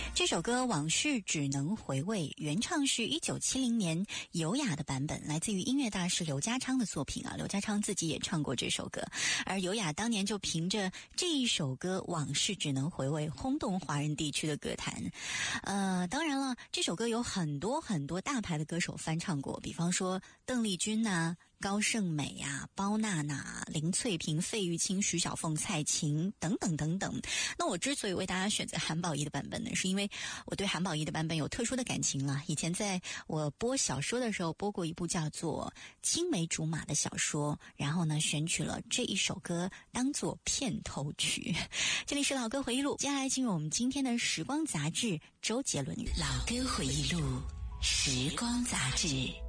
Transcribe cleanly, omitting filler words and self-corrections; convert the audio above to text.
这首歌《往事只能回味》原唱是1970年尤雅的版本，来自于音乐大师刘家昌的作品啊。刘家昌自己也唱过这首歌，而尤雅当年就凭着这一首歌《往事只能回味》轰动华人地区的歌坛。当然了，这首歌有很多很多大牌的歌手翻唱过，比方说邓丽君啊、高胜美啊、包娜娜、林翠萍、费玉清、徐小凤、蔡琴等等等等。那我之所以为大家选择韩宝仪的版本呢，是因为我对韩宝仪的版本有特殊的感情了。以前在我播小说的时候，播过一部叫做《青梅竹马》的小说，然后呢选取了这一首歌当做片头曲。这里是老歌回忆录，接下来进入我们今天的时光杂志周杰伦老歌回忆录时光杂志。